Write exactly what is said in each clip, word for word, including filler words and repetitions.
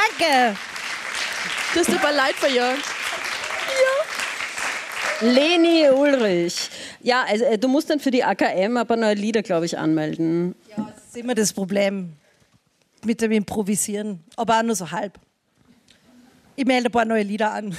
Danke. Du hast aber Leid verjagt. Ja. Leni Ulrich. Ja, also du musst dann für die A K M aber neue Lieder, glaube ich, anmelden. Ja, das ist immer das Problem mit dem Improvisieren. Aber auch nur so halb. Ich melde ein paar neue Lieder an.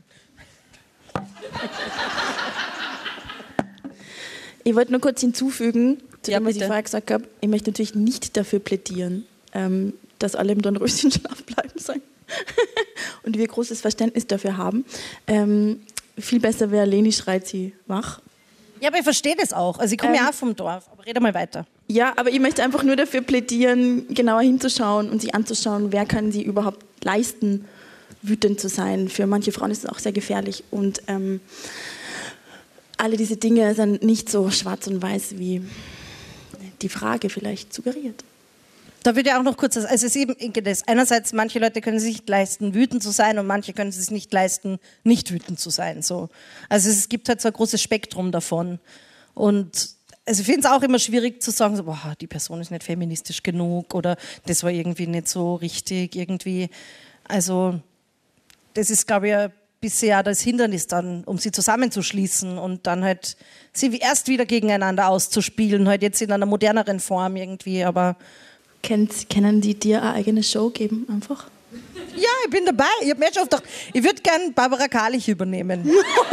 Ich wollte nur kurz hinzufügen, zu Ja, dem, was bitte. ich vorher gesagt habe. Ich möchte natürlich nicht dafür plädieren, ähm, dass alle im Dornröschenschlaf bleiben sollen. Und wir großes Verständnis dafür haben. Ähm, viel besser wäre, Leni schreit sie wach. Ja, aber ich verstehe das auch. Also ich komme Ähm, ja auch vom Dorf. Aber rede mal weiter. Ja, aber ich möchte einfach nur dafür plädieren, genauer hinzuschauen und sich anzuschauen, wer kann sie überhaupt leisten, wütend zu sein. Für manche Frauen ist es auch sehr gefährlich. Und ähm, alle diese Dinge sind nicht so schwarz und weiß, wie die Frage vielleicht suggeriert. Da würde ich auch noch kurz, also es ist eben das. Einerseits, manche Leute können sich nicht leisten, wütend zu sein und manche können sich nicht leisten, nicht wütend zu sein. So. Also es gibt halt so ein großes Spektrum davon. Und also ich finde es auch immer schwierig zu sagen, so, boah, die Person ist nicht feministisch genug oder das war irgendwie nicht so richtig irgendwie. Also das ist, glaube ich, ein bisschen ja das Hindernis dann, um sie zusammenzuschließen und dann halt sie erst wieder gegeneinander auszuspielen, halt jetzt in einer moderneren Form irgendwie, aber Kennt, können die dir eine eigene Show geben, einfach? ja, ich bin dabei. Ich habe mir schon oft gedacht, ich würde gern Barbara Kalich übernehmen.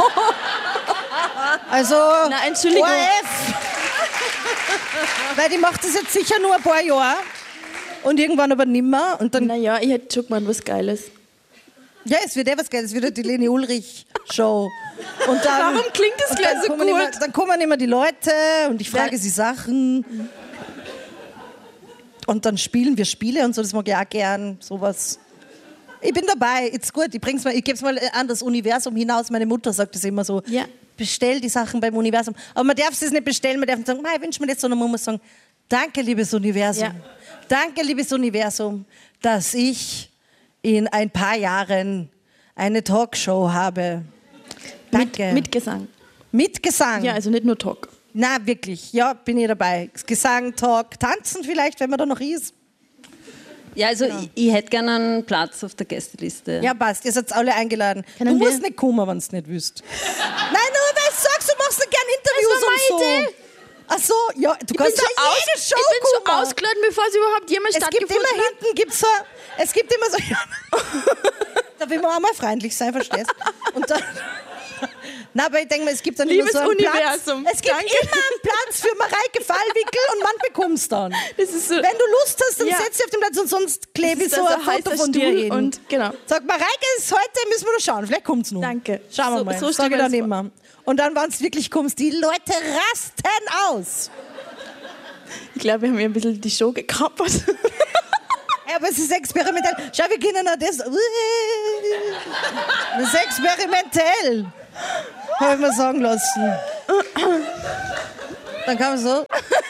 Also, Na, Entschuldigung. O R F. Weil die macht das jetzt sicher nur ein paar Jahre und irgendwann aber nimmer. Und dann, Naja, ich hätte schon gemeint, was Geiles. ja, es wird eh was Geiles, es wird die Leni Ulrich Show. Und dann, Warum klingt das und gleich dann so kommen gut? Immer, dann kommen immer die Leute und ich frage Weil- sie Sachen. Und dann spielen wir Spiele und so, das mag ich auch gern, sowas. Ich bin dabei, ist gut, ich bring's mal, ich gebe es mal an das Universum hinaus. Meine Mutter sagt das immer so, Ja. bestell die Sachen beim Universum. Aber man darf es nicht bestellen, man darf nicht sagen, ich wünsche mir das, sondern man muss sagen, danke, liebes Universum. Ja. Danke, liebes Universum, dass ich in ein paar Jahren eine Talkshow habe. Danke. Mit, mit Gesang. Mit Gesang. Ja, also nicht nur Talk. Na, wirklich. Ja, bin ich dabei. Gesang, Talk, Tanzen vielleicht, wenn man da noch ist. Ja, also ich, ich hätte gerne einen Platz auf der Gästeliste. Ja, passt. Ihr seid alle eingeladen. Können du wir- musst nicht kommen, wenn du es nicht willst. Nein, nur weil du sagst, du machst nicht gern Interviews Das war und so. meine Idee. Ach so, ja, du Ich bin, kannst schon ja aus, jede ich Show bin schon kommen. ausgeladen, bevor es überhaupt jemals Es gibt stattgefunden immer hat. hinten, gibt's so, es gibt immer so, da will man auch mal freundlich sein, verstehst? Und dann, na, aber ich denke mal, es gibt dann Liebes immer so einen Universum, Platz. Es gibt danke. immer einen Platz für Mareike Fallwickel und man bekommt's dann. Das ist so, Wenn du Lust hast, dann Ja. setz dich auf den Platz und sonst klebe ich Das so ist ein also Foto heißer von dir Stiel hin. und genau. Sag, Mareike ist heute, müssen wir noch schauen, vielleicht kommt's noch. Danke. Schauen wir So- mal. so Sag stell ich mir dann das vor. immer. Und dann, wenn es wirklich kommst, die Leute rasten aus. Ich glaube, wir haben ihr ein bisschen die Show gekappert. Ja, aber es ist experimentell. Schau, wir können auch das. Das ist experimentell. Habe ich mir sagen lassen. Dann kann man so.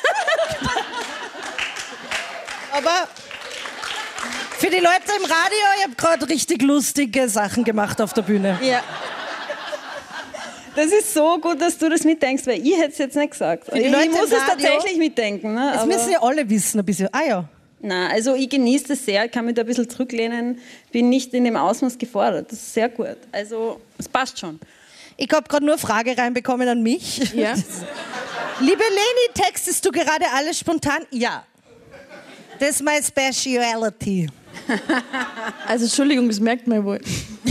Aber für die Leute im Radio, ich habe gerade richtig lustige Sachen gemacht auf der Bühne. Ja. Das ist so gut, dass du das mitdenkst, weil ich hätte es jetzt nicht gesagt. die ich Leute muss im es Radio- tatsächlich mitdenken. Ne? Das aber- müssen ja alle wissen, ein bisschen. Ah ja. Na, also ich genieße das sehr, kann mich da ein bisschen zurücklehnen, bin nicht in dem Ausmaß gefordert. Das ist sehr gut. Also es passt schon. Ich habe gerade nur eine Frage reinbekommen an mich. Ja. Liebe Leni, textest du gerade alles spontan? Ja. Das ist meine Speciality. Also Entschuldigung, das merkt man wohl.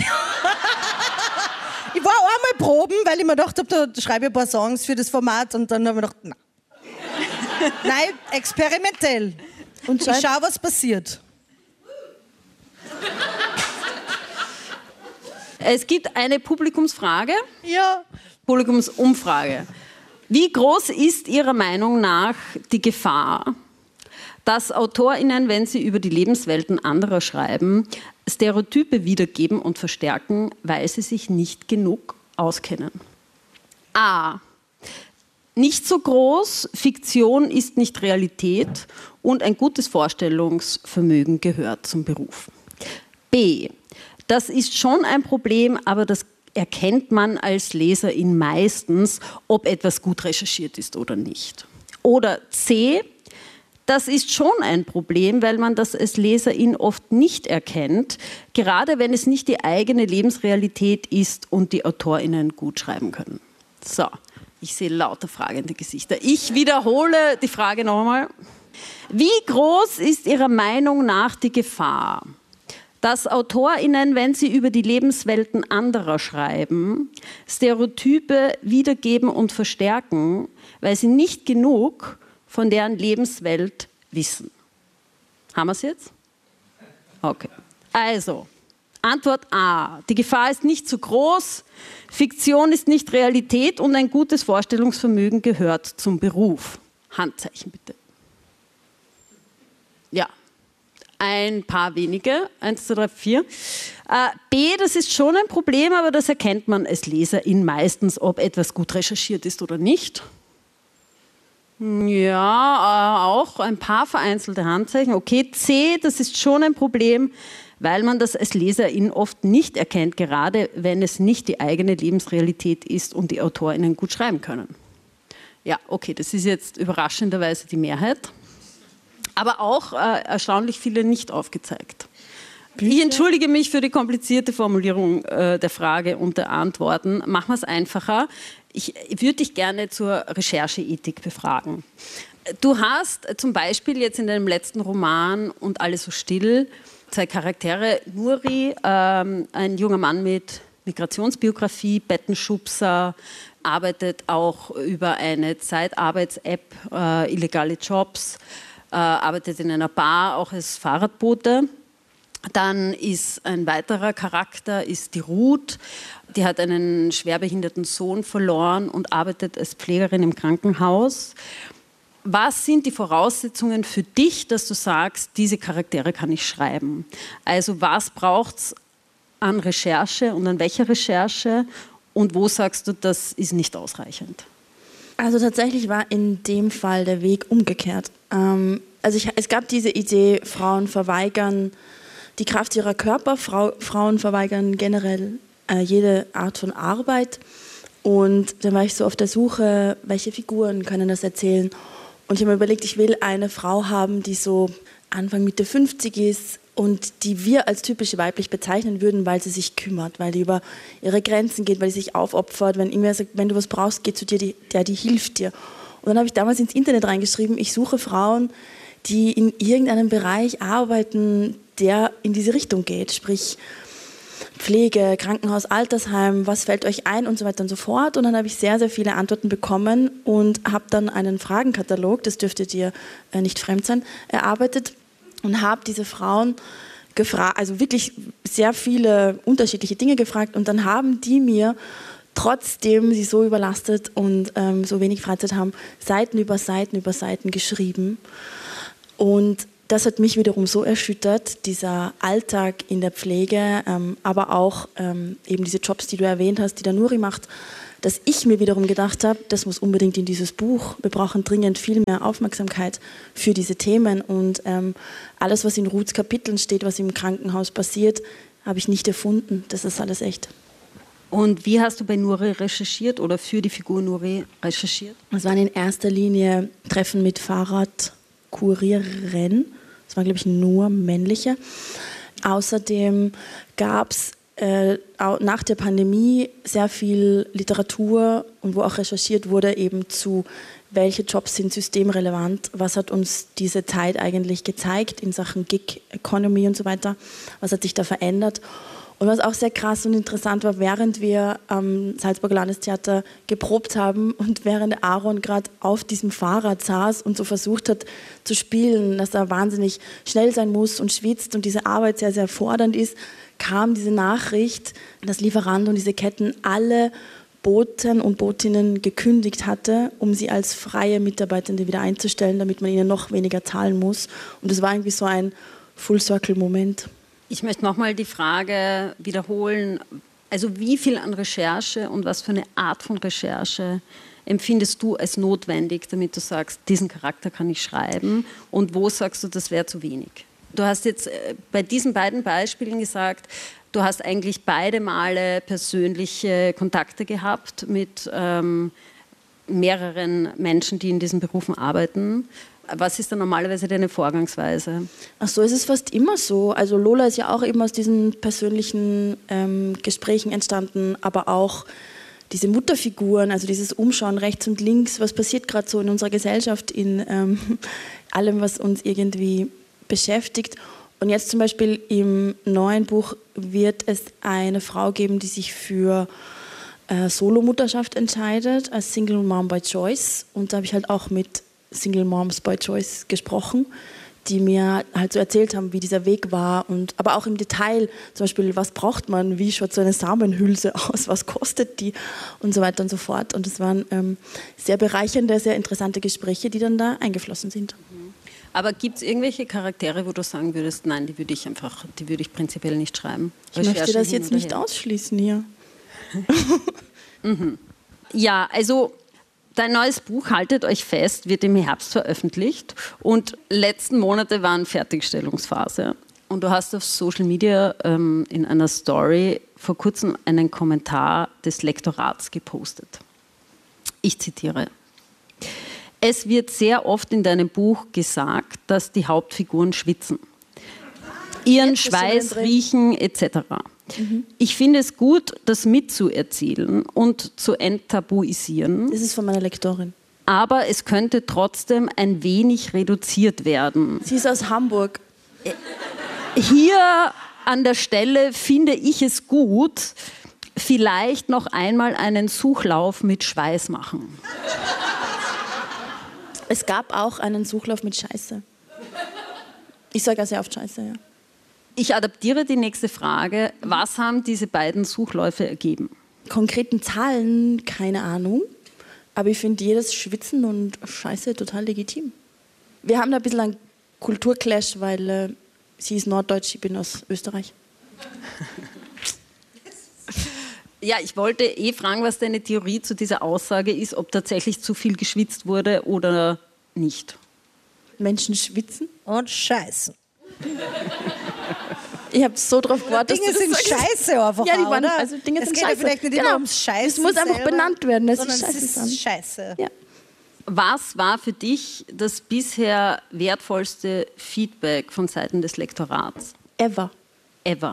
Ich war einmal proben, weil ich mir gedacht habe, da schreibe ich ein paar Songs für das Format und dann habe ich gedacht, nein. Nein, experimentell. Und Ich schreib- schau, was passiert. Es gibt eine Publikumsfrage, Ja. Publikumsumfrage. Wie groß ist Ihrer Meinung nach die Gefahr, dass AutorInnen, wenn sie über die Lebenswelten anderer schreiben, Stereotype wiedergeben und verstärken, weil sie sich nicht genug auskennen? A. Nicht so groß, Fiktion ist nicht Realität und ein gutes Vorstellungsvermögen gehört zum Beruf. B. Das ist schon ein Problem, aber das erkennt man als Leserin meistens, ob etwas gut recherchiert ist oder nicht. Oder C. das ist schon ein Problem, weil man das als Leserin oft nicht erkennt, gerade wenn es nicht die eigene Lebensrealität ist und die AutorInnen gut schreiben können. So, ich sehe lauter fragende Gesichter. Ich wiederhole die Frage noch einmal. Wie groß ist Ihrer Meinung nach die Gefahr, dass AutorInnen, wenn sie über die Lebenswelten anderer schreiben, Stereotype wiedergeben und verstärken, weil sie nicht genug von deren Lebenswelt wissen? Haben wir es jetzt? Okay. Also, Antwort A. Die Gefahr ist nicht zu groß, Fiktion ist nicht Realität und ein gutes Vorstellungsvermögen gehört zum Beruf. Handzeichen bitte. Ja. Ein paar wenige, eins, zwei, drei, vier. Äh, B, das ist schon ein Problem, aber das erkennt man als Leserin meistens, ob etwas gut recherchiert ist oder nicht. Ja, äh, auch ein paar vereinzelte Handzeichen. Okay, C, das ist schon ein Problem, weil man das als Leserin oft nicht erkennt, gerade wenn es nicht die eigene Lebensrealität ist und die AutorInnen gut schreiben können. Ja, okay, das ist jetzt überraschenderweise die Mehrheit. Aber auch äh, erstaunlich viele nicht aufgezeigt. Bitte? Ich entschuldige mich für die komplizierte Formulierung äh, der Frage und der Antworten. Machen wir es einfacher. Ich würde dich gerne zur Rechercheethik befragen. Du hast zum Beispiel jetzt in deinem letzten Roman Und alles so still zwei Charaktere. Nuri, ähm, ein junger Mann mit Migrationsbiografie, Bettenschubser, arbeitet auch über eine Zeitarbeits-App, äh, illegale Jobs, Äh, arbeitet in einer Bar, auch als Fahrradbote. Dann ist ein weiterer Charakter, ist die Ruth, die hat einen schwerbehinderten Sohn verloren und arbeitet als Pflegerin im Krankenhaus. Was sind die Voraussetzungen für dich, dass du sagst, diese Charaktere kann ich schreiben? Also was braucht es an Recherche und an welcher Recherche und wo sagst du, das ist nicht ausreichend? Also tatsächlich war in dem Fall der Weg umgekehrt. Ähm, also ich, es gab diese Idee, Frauen verweigern die Kraft ihrer Körper, Frau, Frauen verweigern generell äh, jede Art von Arbeit. Und dann war ich so auf der Suche, welche Figuren können das erzählen. Und ich habe mir überlegt, ich will eine Frau haben, die so Anfang Mitte fünfzig ist und die wir als typisch weiblich bezeichnen würden, weil sie sich kümmert, weil die über ihre Grenzen geht, weil sie sich aufopfert. Wenn irgendwer sagt, wenn du was brauchst, geh zu dir, die, der, die hilft dir. Und dann habe ich damals ins Internet reingeschrieben, ich suche Frauen, die in irgendeinem Bereich arbeiten, der in diese Richtung geht, sprich Pflege, Krankenhaus, Altersheim, was fällt euch ein und so weiter und so fort. Und dann habe ich sehr, sehr viele Antworten bekommen und habe dann einen Fragenkatalog, das dürfte dir äh, nicht fremd sein, erarbeitet und habe diese Frauen gefragt, also wirklich sehr viele unterschiedliche Dinge gefragt und dann haben die mir, trotzdem sie so überlastet und ähm, so wenig Freizeit haben, Seiten über Seiten über Seiten geschrieben. Und das hat mich wiederum so erschüttert, dieser Alltag in der Pflege, ähm, aber auch ähm, eben diese Jobs, die du erwähnt hast, die der Nuri macht, dass ich mir wiederum gedacht habe, das muss unbedingt in dieses Buch. Wir brauchen dringend viel mehr Aufmerksamkeit für diese Themen. Und ähm, alles, was in Ruths Kapiteln steht, was im Krankenhaus passiert, habe ich nicht erfunden. Das ist alles echt. Und wie hast du bei Nuri recherchiert oder für die Figur Nuri recherchiert? Es waren in erster Linie Treffen mit Fahrradkurieren. Das waren, glaube ich, nur männliche. Außerdem gab es äh, nach der Pandemie sehr viel Literatur und wo auch recherchiert wurde eben zu, welche Jobs sind systemrelevant, was hat uns diese Zeit eigentlich gezeigt in Sachen Gig Economy und so weiter, was hat sich da verändert. Und was auch sehr krass und interessant war, während wir am Salzburger Landestheater geprobt haben und während Aaron gerade auf diesem Fahrrad saß und so versucht hat zu spielen, dass er wahnsinnig schnell sein muss und schwitzt und diese Arbeit sehr, sehr fordernd ist, kam diese Nachricht, dass Lieferant und diese Ketten alle Boten und Botinnen gekündigt hatte, um sie als freie Mitarbeitende wieder einzustellen, damit man ihnen noch weniger zahlen muss. Und das war irgendwie so ein Full-Circle-Moment. Ich möchte nochmal die Frage wiederholen, also wie viel an Recherche und was für eine Art von Recherche empfindest du als notwendig, damit du sagst, diesen Charakter kann ich schreiben und wo sagst du, das wäre zu wenig? Du hast jetzt bei diesen beiden Beispielen gesagt, du hast eigentlich beide Male persönliche Kontakte gehabt mit ähm, mehreren Menschen, die in diesen Berufen arbeiten. Was ist da normalerweise deine Vorgangsweise? Ach so, es ist fast immer so. Also Lola ist ja auch eben aus diesen persönlichen ähm, Gesprächen entstanden, aber auch diese Mutterfiguren, also dieses Umschauen rechts und links, was passiert gerade so in unserer Gesellschaft, in ähm, allem, was uns irgendwie beschäftigt. Und jetzt zum Beispiel im neuen Buch wird es eine Frau geben, die sich für äh, Solomutterschaft entscheidet, als Single Mom by Choice. Und da habe ich halt auch mit Single Moms by Choice gesprochen, die mir halt so erzählt haben, wie dieser Weg war, und aber auch im Detail, zum Beispiel, was braucht man, wie schaut so eine Samenhülse aus, was kostet die und so weiter und so fort. Und es waren ähm, sehr bereichernde, sehr interessante Gespräche, die dann da eingeflossen sind. Aber gibt es irgendwelche Charaktere, wo du sagen würdest, nein, die würde ich einfach, die würde ich prinzipiell nicht schreiben? Ich möchte das jetzt nicht ausschließen hier. mhm. Ja, also dein neues Buch, Haltet euch fest, wird im Herbst veröffentlicht und letzten Monate waren Fertigstellungsphase. Und du hast auf Social Media ähm, in einer Story vor kurzem einen Kommentar des Lektorats gepostet. Ich zitiere: Es wird sehr oft in deinem Buch gesagt, dass die Hauptfiguren schwitzen, ihren Schweiß riechen et cetera. Mhm. Ich finde es gut, das mitzuerzählen und zu enttabuisieren. Das ist von meiner Lektorin. Aber es könnte trotzdem ein wenig reduziert werden. Sie ist aus Hamburg. Hier an der Stelle finde ich es gut, vielleicht noch einmal einen Suchlauf mit Schweiß machen. Es gab auch einen Suchlauf mit Scheiße. Ich sage ja sehr oft Scheiße, ja. Ich adaptiere die nächste Frage. Was haben diese beiden Suchläufe ergeben? Konkreten Zahlen, keine Ahnung. Aber ich finde jedes Schwitzen und Scheiße total legitim. Wir haben da ein bisschen einen Kulturclash, weil äh, sie ist Norddeutsch, ich bin aus Österreich. Ja, ich wollte eh fragen, was deine Theorie zu dieser Aussage ist, ob tatsächlich zu viel geschwitzt wurde oder nicht. Menschen schwitzen und scheißen. Ich habe so drauf gewartet, Dinge dass du sind das scheiße einfach, ja, die waren, oder? also Dinge es sind geht scheiße. Ja vielleicht nicht genau. immer ums Scheißen. Es muss einfach selber, benannt werden, dass sondern es scheiße es ist scheiße. Ja. Was war für dich das bisher wertvollste Feedback von Seiten des Lektorats? Ever. Ever.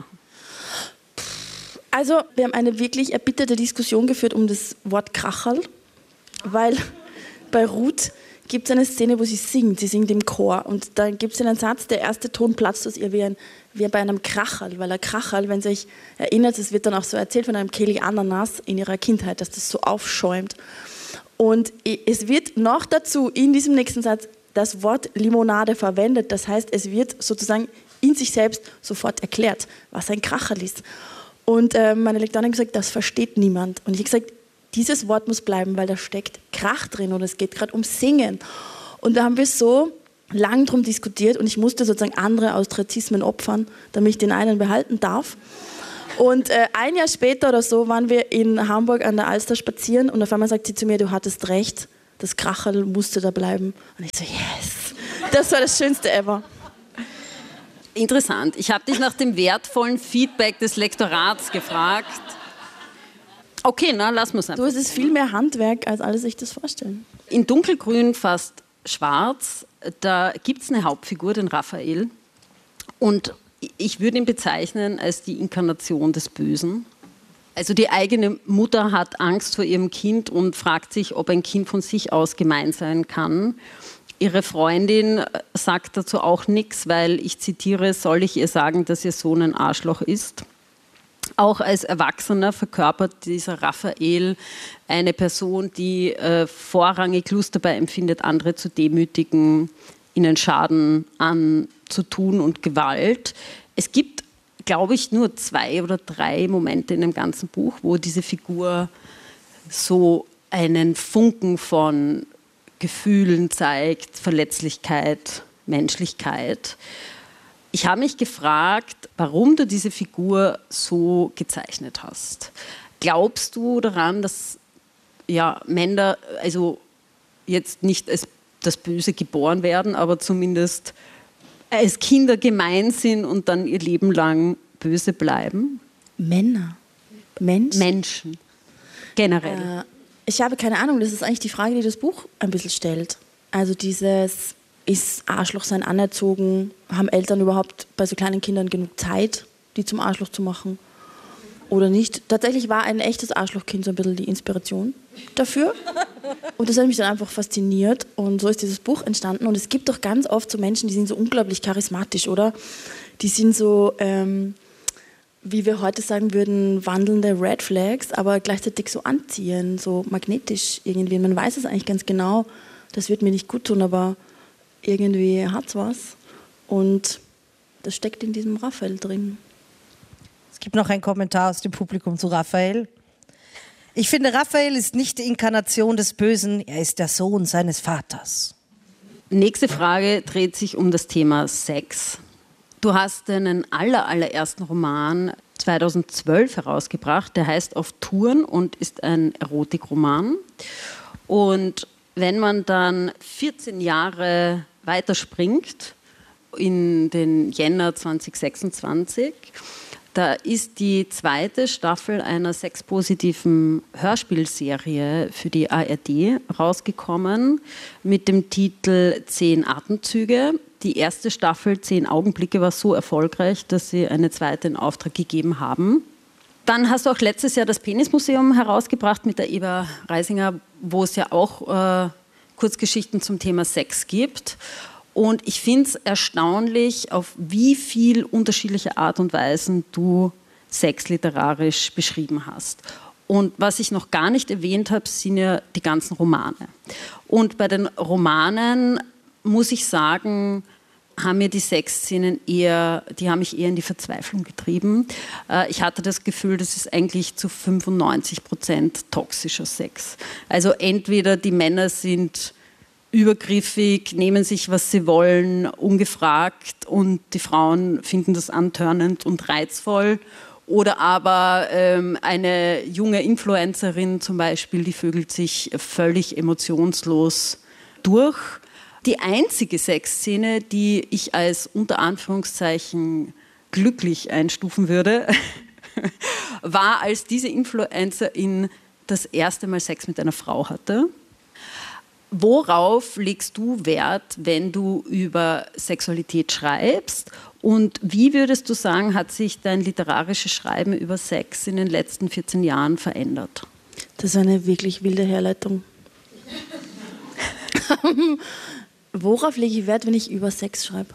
Also, wir haben eine wirklich erbitterte Diskussion geführt um das Wort Kracherl, weil bei Ruth gibt es eine Szene, wo sie singt. Sie singt im Chor und da gibt es einen Satz, der erste Ton platzt aus ihr wie, ein, wie bei einem Kracherl, weil ein Kracherl, wenn sie sich erinnert, es wird dann auch so erzählt von einem Kehli Ananas in ihrer Kindheit, dass das so aufschäumt. Und es wird noch dazu in diesem nächsten Satz das Wort Limonade verwendet. Das heißt, es wird sozusagen in sich selbst sofort erklärt, was ein Kracherl ist. Und äh, meine Lektorin hat gesagt, das versteht niemand. Und ich habe gesagt, dieses Wort muss bleiben, weil da steckt Krach drin und es geht gerade um Singen. Und da haben wir so lang drum diskutiert und ich musste sozusagen andere Austriazismen opfern, damit ich den einen behalten darf. Und äh, ein Jahr später oder so waren wir in Hamburg an der Alster spazieren und auf einmal sagt sie zu mir, du hattest recht, das Kracherl musste da bleiben. Und ich so, yes, das war das Schönste ever. Interessant. Ich habe dich nach dem wertvollen Feedback des Lektorats gefragt. Okay, na, lass uns einfach. Du, es ist viel mehr Handwerk, als alle sich das vorstellen. In dunkelgrün, fast schwarz, da gibt es eine Hauptfigur, den Raphael. Und ich würde ihn bezeichnen als die Inkarnation des Bösen. Also die eigene Mutter hat Angst vor ihrem Kind und fragt sich, ob ein Kind von sich aus gemein sein kann. Ihre Freundin sagt dazu auch nichts, weil, ich zitiere, soll ich ihr sagen, dass ihr Sohn ein Arschloch ist? Auch als Erwachsener verkörpert dieser Raphael eine Person, die äh, vorrangig Lust dabei empfindet, andere zu demütigen, ihnen Schaden anzutun und Gewalt. Es gibt, glaube ich, nur zwei oder drei Momente in dem ganzen Buch, wo diese Figur so einen Funken von Gefühlen zeigt, Verletzlichkeit, Menschlichkeit. Ich habe mich gefragt, warum du diese Figur so gezeichnet hast. Glaubst du daran, dass ja, Männer also jetzt nicht als das Böse geboren werden, aber zumindest als Kinder gemein sind und dann ihr Leben lang böse bleiben? Männer? Menschen? Menschen. Generell. Äh, Ich habe keine Ahnung, das ist eigentlich die Frage, die das Buch ein bisschen stellt. Also dieses, ist Arschlochsein anerzogen? Haben Eltern überhaupt bei so kleinen Kindern genug Zeit, die zum Arschloch zu machen? Oder nicht? Tatsächlich war ein echtes Arschlochkind so ein bisschen die Inspiration dafür. Und das hat mich dann einfach fasziniert. Und so ist dieses Buch entstanden. Und es gibt doch ganz oft so Menschen, die sind so unglaublich charismatisch, oder? Die sind so, ähm, wie wir heute sagen würden, wandelnde Red Flags, aber gleichzeitig so anziehen, so magnetisch irgendwie. Man weiß es eigentlich ganz genau, das wird mir nicht gut tun, aber irgendwie hat's was. Und das steckt in diesem Raphael drin. Es gibt noch einen Kommentar aus dem Publikum zu Raphael. Ich finde, Raphael ist nicht die Inkarnation des Bösen, er ist der Sohn seines Vaters. Nächste Frage dreht sich um das Thema Sex. Du hast deinen aller, allerersten Roman zweitausendzwölf herausgebracht, der heißt Auf Touren und ist ein Erotikroman. Und wenn man dann vierzehn Jahre weiterspringt, in den Jänner zweitausendsechsundzwanzig, da ist die zweite Staffel einer sexpositiven Hörspielserie für die A R D rausgekommen mit dem Titel Zehn Atemzüge. Die erste Staffel, Zehn Augenblicke, war so erfolgreich, dass sie eine zweite in Auftrag gegeben haben. Dann hast du auch letztes Jahr das Penismuseum herausgebracht mit der Eva Reisinger, wo es ja auch äh, Kurzgeschichten zum Thema Sex gibt. Und ich finde es erstaunlich, auf wie viel unterschiedliche Art und Weisen du Sex literarisch beschrieben hast. Und was ich noch gar nicht erwähnt habe, sind ja die ganzen Romane. Und bei den Romanen muss ich sagen, haben mir die Sexszenen eher, die haben mich eher in die Verzweiflung getrieben. Ich hatte das Gefühl, das ist eigentlich zu fünfundneunzig Prozent toxischer Sex. Also entweder die Männer sind übergriffig, nehmen sich, was sie wollen, ungefragt und die Frauen finden das antörnend und reizvoll. Oder aber ähm, eine junge Influencerin zum Beispiel, die vögelt sich völlig emotionslos durch. Die einzige Sexszene, die ich als unter Anführungszeichen glücklich einstufen würde, war, als diese Influencerin das erste Mal Sex mit einer Frau hatte. Worauf legst du Wert, wenn du über Sexualität schreibst? Und wie würdest du sagen, hat sich dein literarisches Schreiben über Sex in den letzten vierzehn Jahren verändert? Das ist eine wirklich wilde Herleitung. Worauf lege ich Wert, wenn ich über Sex schreibe?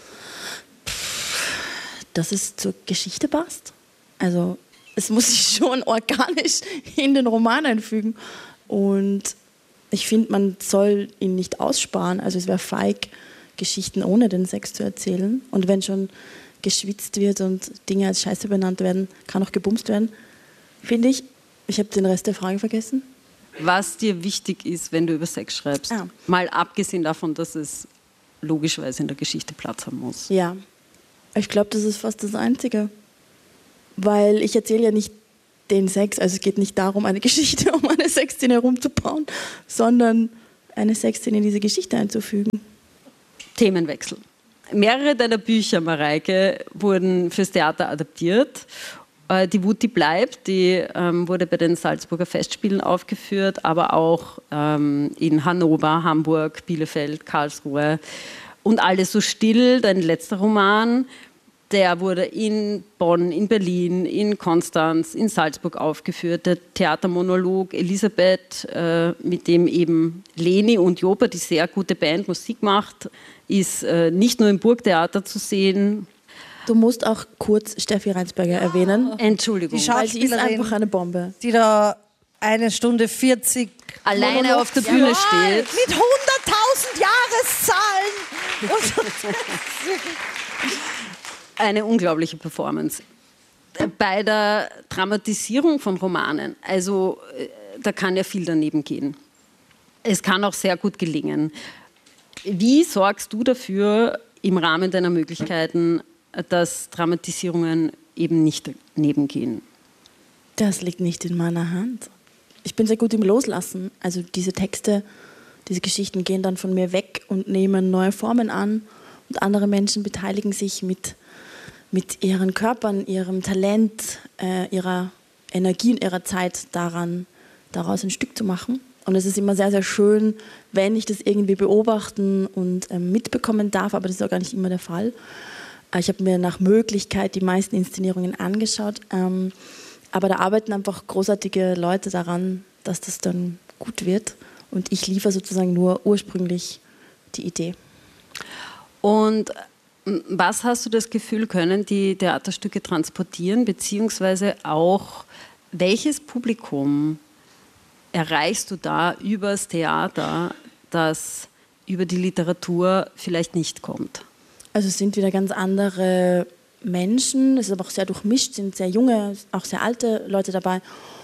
Dass es zur Geschichte passt. Also es muss sich schon organisch in den Roman einfügen. Und ich finde, man soll ihn nicht aussparen. Also es wäre feig, Geschichten ohne den Sex zu erzählen. Und wenn schon geschwitzt wird und Dinge als Scheiße benannt werden, kann auch gebumst werden, finde ich. Ich habe den Rest der Frage vergessen. Was dir wichtig ist, wenn du über Sex schreibst. Ah. Mal abgesehen davon, dass es logischerweise in der Geschichte Platz haben muss. Ja, ich glaube, das ist fast das Einzige. Weil ich erzähle ja nicht den Sex, also es geht nicht darum, eine Geschichte um eine Sexszene herumzubauen, sondern eine Sexszene in diese Geschichte einzufügen. Themenwechsel. Mehrere deiner Bücher, Mareike, wurden fürs Theater adaptiert. Die Wut, die bleibt, die ähm, wurde bei den Salzburger Festspielen aufgeführt, aber auch ähm, in Hannover, Hamburg, Bielefeld, Karlsruhe. Und Alles so still, dein letzter Roman, der wurde in Bonn, in Berlin, in Konstanz, in Salzburg aufgeführt. Der Theatermonolog Elisabeth, äh, mit dem eben Leni und Jopa, die sehr gute Band, Musik macht, ist äh, nicht nur im Burgtheater zu sehen. Du musst auch kurz Steffi Reinsberger erwähnen. Entschuldigung. Die Schauspielerin, weil sie ist einfach eine Bombe. Die da eine Stunde vierzig alleine Monolog auf der Bühne steht. Mit hunderttausend Jahreszahlen. Eine unglaubliche Performance. Bei der Dramatisierung von Romanen, also da kann ja viel daneben gehen. Es kann auch sehr gut gelingen. Wie sorgst du dafür, im Rahmen deiner Möglichkeiten, dass Dramatisierungen eben nicht daneben gehen? Das liegt nicht in meiner Hand. Ich bin sehr gut im Loslassen. Also diese Texte, diese Geschichten gehen dann von mir weg und nehmen neue Formen an. Und andere Menschen beteiligen sich mit, mit ihren Körpern, ihrem Talent, äh, ihrer Energie und ihrer Zeit daran, daraus ein Stück zu machen. Und es ist immer sehr, sehr schön, wenn ich das irgendwie beobachten und ähm, mitbekommen darf, aber das ist auch gar nicht immer der Fall. Äh, ich habe mir nach Möglichkeit die meisten Inszenierungen angeschaut, ähm, aber da arbeiten einfach großartige Leute daran, dass das dann gut wird. Und ich liefere sozusagen nur ursprünglich die Idee. Und was hast du das Gefühl, können die Theaterstücke transportieren, beziehungsweise auch welches Publikum erreichst du da übers Theater, das über die Literatur vielleicht nicht kommt? Also es sind wieder ganz andere Menschen, es ist aber auch sehr durchmischt, sind sehr junge, auch sehr alte Leute dabei.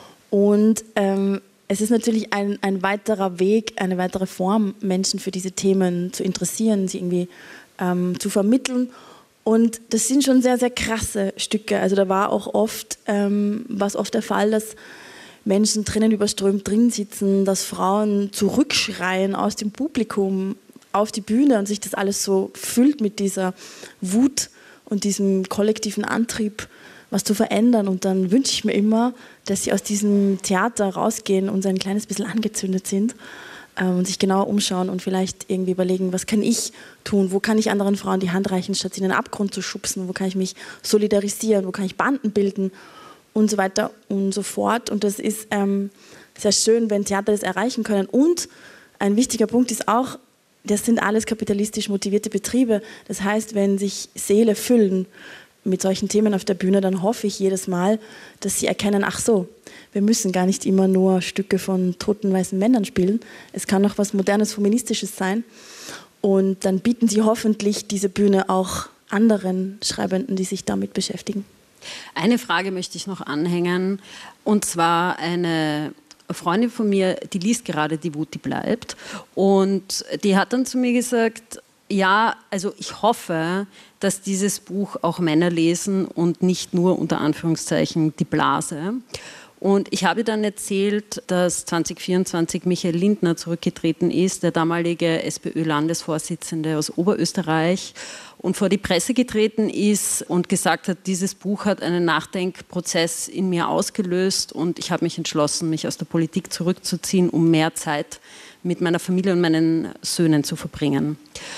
Und ähm, es ist natürlich ein, ein weiterer Weg, eine weitere Form, Menschen für diese Themen zu interessieren, sie irgendwie ähm, zu vermitteln. Und das sind schon sehr, sehr krasse Stücke. Also da war auch oft, ähm, war es oft der Fall, dass Menschen drinnen überströmt drin sitzen, dass Frauen zurückschreien aus dem Publikum auf die Bühne und sich das alles so füllt mit dieser Wut und diesem kollektiven Antrieb, was zu verändern. Und dann wünsche ich mir immer, dass sie aus diesem Theater rausgehen und so ein kleines bisschen angezündet sind äh, und sich genauer umschauen und vielleicht irgendwie überlegen, was kann ich tun, wo kann ich anderen Frauen die Hand reichen, statt sie in den Abgrund zu schubsen, wo kann ich mich solidarisieren, wo kann ich Banden bilden und so weiter und so fort. Und das ist ähm, sehr schön, wenn Theater das erreichen können. Und ein wichtiger Punkt ist auch, das sind alles kapitalistisch motivierte Betriebe. Das heißt, wenn sich Säle füllen mit solchen Themen auf der Bühne, dann hoffe ich jedes Mal, dass sie erkennen, ach so, wir müssen gar nicht immer nur Stücke von toten weißen Männern spielen. Es kann auch was modernes, feministisches sein. Und dann bieten sie hoffentlich diese Bühne auch anderen Schreibenden, die sich damit beschäftigen. Eine Frage möchte ich noch anhängen, und zwar eine Freundin von mir, die liest gerade Die Wut, die bleibt, und die hat dann zu mir gesagt, ja, also ich hoffe, dass dieses Buch auch Männer lesen und nicht nur unter Anführungszeichen die Blase. Und ich habe dann erzählt, dass zwanzig vierundzwanzig Michael Lindner zurückgetreten ist, der damalige SPÖ-Landesvorsitzende aus Oberösterreich, und vor die Presse getreten ist und gesagt hat, dieses Buch hat einen Nachdenkprozess in mir ausgelöst und ich habe mich entschlossen, mich aus der Politik zurückzuziehen, um mehr Zeit mit meiner Familie und meinen Söhnen zu verbringen.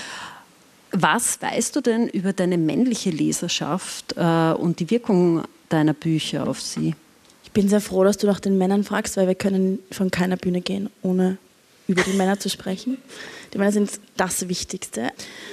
Was weißt du denn über deine männliche Leserschaft äh, und die Wirkung deiner Bücher auf sie? Ich bin sehr froh, dass du nach den Männern fragst, weil wir können von keiner Bühne gehen, ohne über die Männer zu sprechen. Die Männer sind das Wichtigste.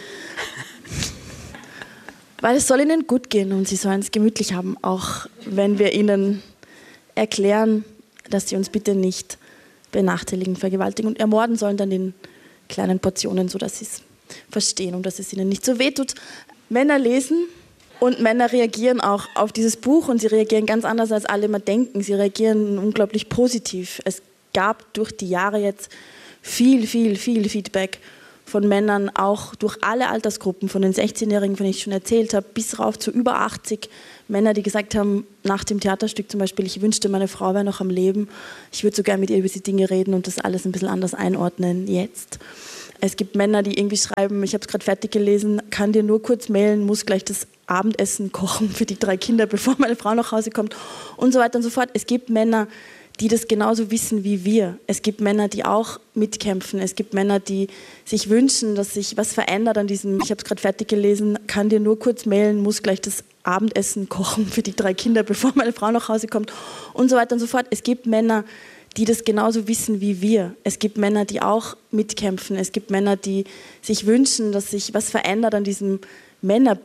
Weil es soll ihnen gut gehen und sie sollen es gemütlich haben, auch wenn wir ihnen erklären, dass sie uns bitte nicht benachteiligen, vergewaltigen und ermorden sollen, dann in kleinen Portionen, sodass sie es verstehen und dass es ihnen nicht so wehtut. Männer lesen und Männer reagieren auch auf dieses Buch und sie reagieren ganz anders, als alle immer denken. Sie reagieren unglaublich positiv. Es gab durch die Jahre jetzt viel, viel, viel Feedback von Männern, auch durch alle Altersgruppen, von den sechzehnjährigen, von denen ich schon erzählt habe, bis rauf zu über achtzig Männer, die gesagt haben, nach dem Theaterstück zum Beispiel, ich wünschte, meine Frau wäre noch am Leben, ich würde so gerne mit ihr über diese Dinge reden und das alles ein bisschen anders einordnen jetzt. Es gibt Männer, die irgendwie schreiben, ich habe es gerade fertig gelesen, kann dir nur kurz mailen, muss gleich das Abendessen kochen für die drei Kinder, bevor meine Frau nach Hause kommt und so weiter und so fort. Es gibt Männer, die das genauso wissen wie wir. Es gibt Männer, die auch mitkämpfen. Es gibt Männer, die sich wünschen, dass sich was verändert an diesem, ich habe es gerade fertig gelesen, kann dir nur kurz mailen, muss gleich das Abendessen kochen für die drei Kinder, bevor meine Frau nach Hause kommt und so weiter und so fort. Es gibt Männer, die das genauso wissen wie wir. Es gibt Männer, die auch mitkämpfen. Es gibt Männer, die sich wünschen, dass sich was verändert an diesem Männerbild.